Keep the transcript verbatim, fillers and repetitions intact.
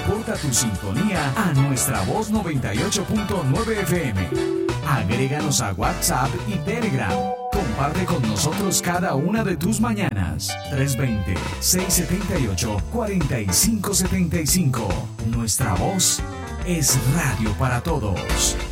reporta tu sintonía a nuestra voz noventa y ocho punto nueve F M. Agréganos a WhatsApp y Telegram. Comparte con nosotros cada una de tus mañanas. tres dos cero, seis siete ocho, cuatro cinco siete cinco. Nuestra voz es radio para todos.